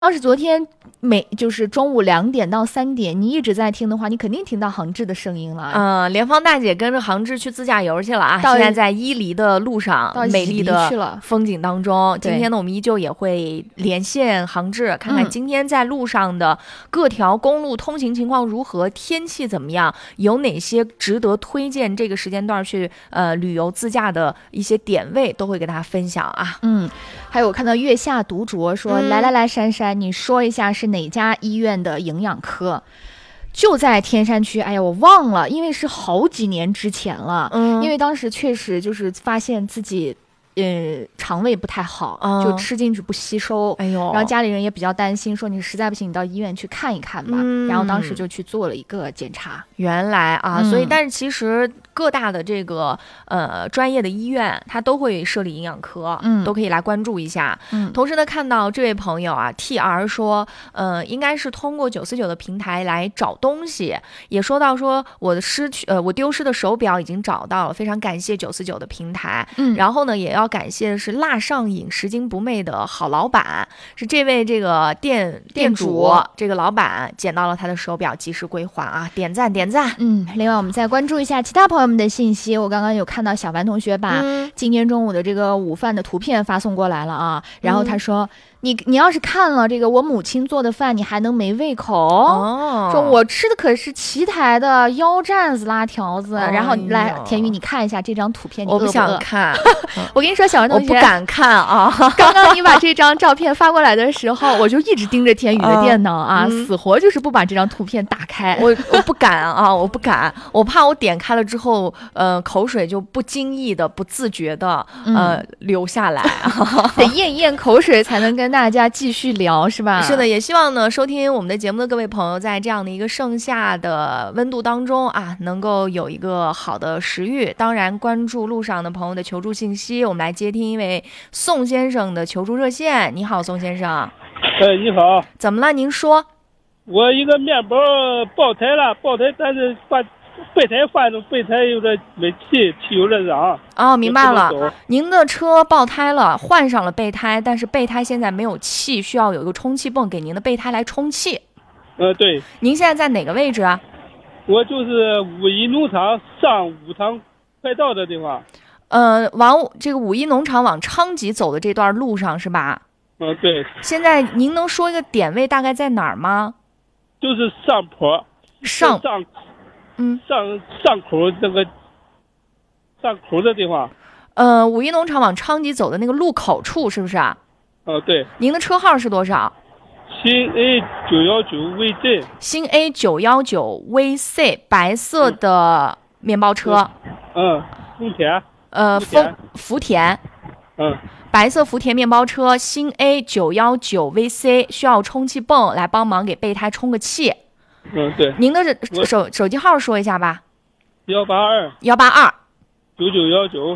要是昨天就是中午2点到3点，你一直在听的话，你肯定听到杭志的声音了。 莲芳大姐跟着杭志去自驾游去了啊，现在在伊犁的路上，美丽的风景当中。今天呢，我们依旧也会连线杭志，看看今天在路上的各条公路通行情况如何，天气怎么样，有哪些值得推荐这个时间段去旅游自驾的一些点位，都会给大家分享啊。 还有我看到月下独酌说，来珊珊，你说一下是哪家医院的营养科？就在天山区。哎呀，我忘了，因为是好几年之前了。因为当时确实就是发现自己肠胃不太好，就吃进去不吸收。然后家里人也比较担心，说你实在不行你到医院去看一看吧。然后当时就去做了一个检查。 原来啊，所以但是其实各大的这个专业的医院，它都会设立营养科，都可以来关注一下。同时呢，看到这位朋友啊 TR 说，应该是通过949的平台来找东西，也说到说我丢失的手表已经找到了，非常感谢949的平台。然后呢，也要感谢的是辣上瘾拾金不昧的好老板，是这位这个店主这个老板捡到了他的手表，及时归还啊，点赞。 另外我们再关注一下其他朋友们的信息。我刚刚有看到小凡同学把今天中午的这个午饭的图片发送过来了啊，然后他说你要是看了这个我母亲做的饭，你还能没胃口？说我吃的可是奇台的腰站子拉条子。然后来田宇，你看一下这张图片，你饿不饿？ 我不想看。 我跟你说，小凡同学， 我不敢看啊。 刚刚你把这张照片发过来的时候，我就一直盯着田宇的电脑啊，死活就是不把这张图片打开。 我不敢啊，我不敢，我怕我点开了之后，口水就不经意的、不自觉的流下来啊， 得咽一咽口水才能跟大家继续聊，是吧？ 是的，也希望呢，收听我们的节目的各位朋友，在这样的一个盛夏的温度当中啊，能够有一个好的食欲。当然，关注路上的朋友的求助信息，我们来接听一位宋先生的求助热线。你好，宋先生。 你好。 怎么了？您说。 我一个面包爆胎了，但是把备胎换成备胎有点没气有点嚷。 哦，明白了。您的车爆胎了，换上了备胎，但是备胎现在没有气，需要有一个充气泵给您的备胎来充气。 对。 您现在在哪个位置啊？ 我就是五一农场上武塘快到的地方。 往这个五一农场往昌吉走的这段路上是吧？ 对。 现在您能说一个点位大概在哪儿吗？ 就是上坡，上口那个上口的地方。 五一农场往昌吉走的那个路口处是不是啊？ 对。 您的车号是多少？ 新 A919VZ。 新 A919VC 白色的面包车。福田。白色福田面包车，新 A919VC 需要充气泵来帮忙给备胎充个气。 对。 您的手机号说一下吧。 182 9919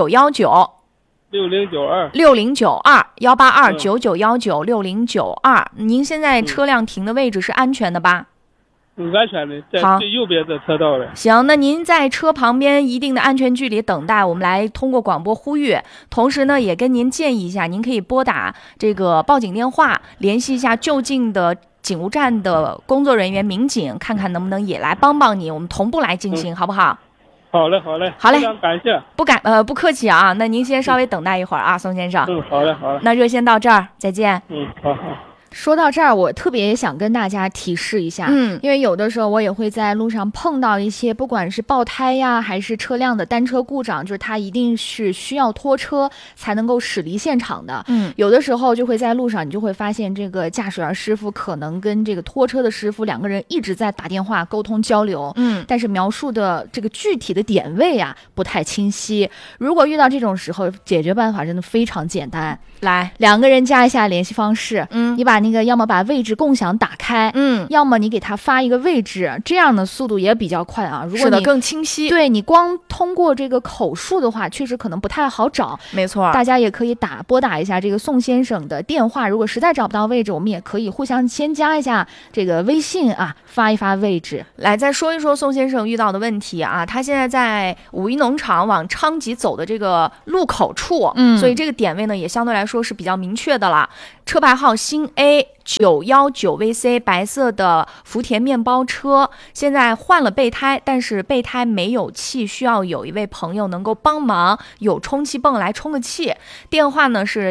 6092 182 9919 6092。您现在车辆停的位置是安全的吧？ 安全的，在最右边的车道了。 行，那您在车旁边一定的安全距离等待，我们来通过广播呼吁。同时呢，也跟您建议一下，您可以拨打这个报警电话，联系一下就近的警务站的工作人员、民警，看看能不能也来帮你，我们同步来进行，好不好？ 好嘞，非常感谢。 不客气啊。那您先稍微等待一会儿啊，宋先生。 好嘞。 那热线到这儿，再见。 好。 说到这儿，我特别想跟大家提示一下，因为有的时候我也会在路上碰到一些，不管是爆胎呀，还是车辆的单车故障，就是它一定是需要拖车才能够驶离现场的。有的时候就会在路上，你就会发现这个驾驶员师傅可能跟这个拖车的师傅两个人一直在打电话沟通交流，但是描述的这个具体的点位啊不太清晰。如果遇到这种时候，解决办法真的非常简单，来2个人加一下联系方式，你把那个要么把位置共享打开，要么你给他发一个位置，这样的速度也比较快啊。如果你更清晰， 对你光通过这个口述的话，确实可能不太好找。 没错， 大家也可以拨打一下这个宋先生的电话。如果实在找不到位置，我们也可以互相先加一下这个微信啊，发一发位置。 来，再说一说宋先生遇到的问题啊，他现在在五一农场往昌吉走的这个路口处，所以这个点位呢也相对来说是比较明确的了。车牌号新 A 919VC 白色的福田面包车，现在换了备胎，但是备胎没有气，需要有一位朋友能够帮忙，有充气泵来充个气。电话呢是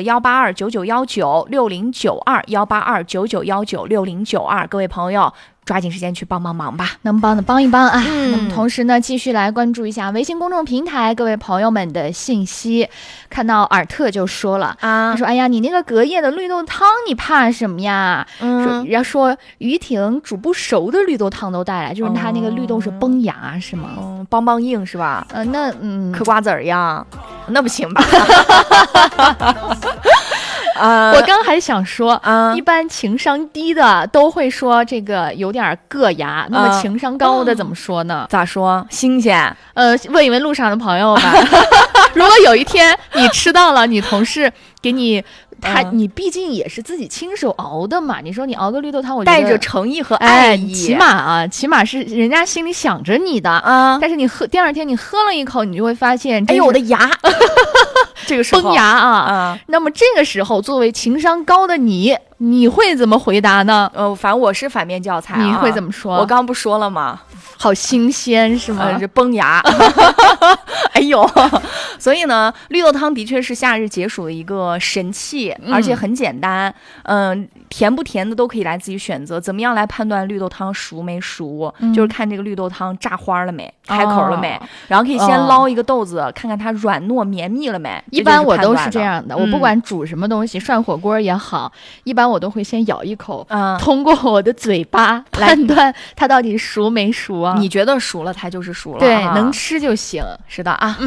18299196092，18299196092，各位朋友抓紧时间去帮帮忙吧， 能帮的帮一帮啊。那么同时呢，继续来关注一下微信公众平台各位朋友们的信息。看到尔特就说了他说：“哎呀，你那个隔夜的绿豆汤，你怕什么呀？”说于婷煮不熟的绿豆汤都带来，就是他那个绿豆是崩芽是吗？ 邦邦硬是吧？嗑瓜子儿呀，那不行吧？ 我刚还想说，一般情商低的都会说这个有点硌牙，那么情商高的怎么说呢？ 咋说？新鲜？ 问一问路上的朋友吧。如果有一天你吃到了你同事给你你毕竟也是自己亲手熬的嘛，你说你熬个绿豆汤，我觉得带着诚意和爱意， 起码是人家心里想着你的但是你第二天你喝了一口，你就会发现， 哎呦我的牙，这个时候崩牙那么这个时候，作为情商高的你会怎么回答呢？ 反正我是反面教材你会怎么说？ 我刚不说了吗？ 好新鲜是吗？ 这崩牙。哎呦，所以呢，绿豆汤的确是夏日解暑的一个神器，而且很简单。甜不甜的都可以来自己选择。怎么样来判断绿豆汤熟没熟？就是看这个绿豆汤炸花了没，开口了没，然后可以先捞一个豆子，看看它软糯绵密了没。 一般我都是这样的，我不管煮什么东西，涮火锅也好，一般我都会先咬一口，通过我的嘴巴判断它到底熟没熟啊。 你觉得熟了，它就是熟了， 对，能吃就行。 是的啊，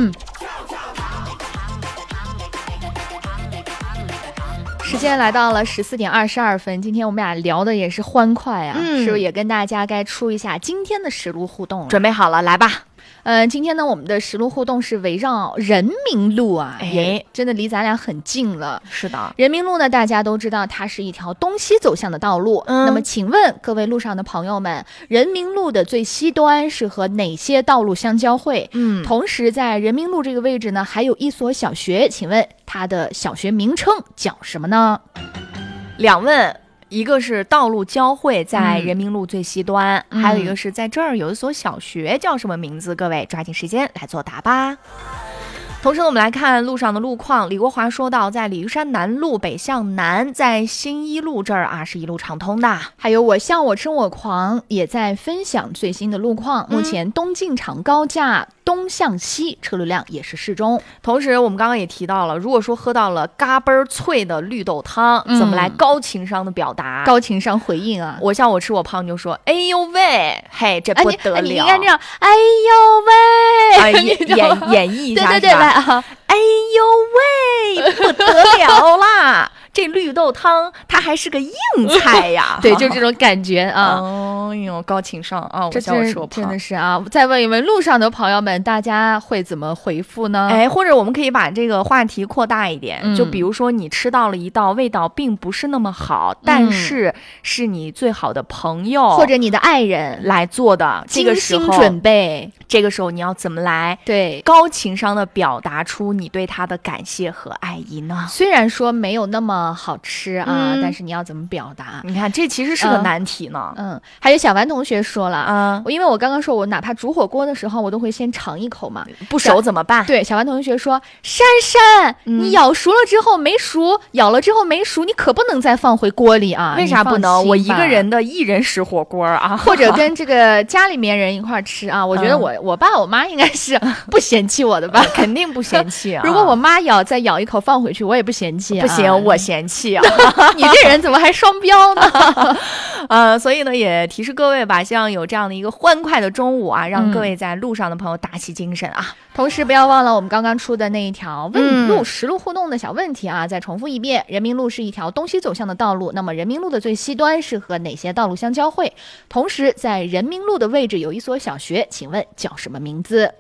时间来到了14点22分，今天我们俩聊的也是欢快啊，是不是也跟大家该出一下今天的实录互动了？ 准备好了，来吧。 今天呢，我们的实录互动是围绕人民路啊，真的离咱俩很近了。 是的， 人民路呢，大家都知道它是一条东西走向的道路。那么，请问各位路上的朋友们，人民路的最西端是和哪些道路相交汇？同时在人民路这个位置呢，还有一所小学，请问它的小学名称叫什么呢？ 两问。一个是道路交汇在人民路最西端，还有一个是在这儿有一所小学，叫什么名字？各位抓紧时间来作答吧。同时呢，我们来看路上的路况。李国华说到，在鲤鱼山南路北向南，在新一路这儿是一路畅通的。 还有我笑我称我狂也在分享最新的路况。目前东进场高架东向西车流量也是适中。 同时我们刚刚也提到了，如果说喝到了嘎嘣脆的绿豆汤，怎么来高情商的表达？ 高情商回应啊！ 我笑我吃我胖就说，哎呦喂，嘿，这不得了！ 你应该这样，哎呦喂， 演绎一下， 对。 哎呦喂，不得了啦！这绿豆汤它还是个硬菜呀， 对，就这种感觉啊。 哎呦，高情商啊！我笑我吃我胖， 真的是啊！再问一问路上的朋友们，大家会怎么回复呢？ 或者我们可以把这个话题扩大一点，就比如说你吃到了一道味道并不是那么好，但是是你最好的朋友或者你的爱人来做的， 精心准备， 这个时候你要怎么来高情商的表达出你对他的感谢和爱意呢？ 虽然说没有那么好吃啊，但是你要怎么表达？ 你看，这其实是个难题呢。 还有小丸同学说了因为我刚刚说我哪怕煮火锅的时候，我都会先尝一口嘛， 不熟怎么办？ 对，小丸同学说，珊，你咬熟了之后没熟，咬了之后没熟，你可不能再放回锅里啊！ 为啥不能？我一个人的一人食火锅啊， 或者跟这个家里面人一块吃啊。我觉得我爸我妈应该是不嫌弃我的吧？ 肯定不嫌弃啊！ 如果我妈再咬一口放回去，我也不嫌弃啊。 不行，我嫌弃啊！ 你这人怎么还双标呢？ 所以呢，也提示各位吧，希望有这样的一个欢快的中午啊，让各位在路上的朋友打起精神啊！ 同时不要忘了我们刚刚出的那一条问路实路互动的小问题啊，再重复一遍：人民路是一条东西走向的道路，那么人民路的最西端是和哪些道路相交汇？同时在人民路的位置有一所小学，请问叫什么名字？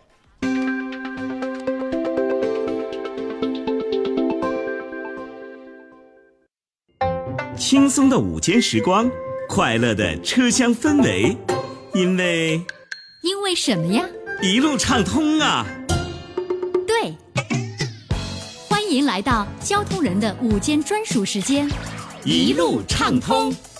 轻松的午间时光，快乐的车厢氛围，因为什么呀？ 一路畅通啊！ 对，欢迎来到交通人的午间专属时间， 一路畅通。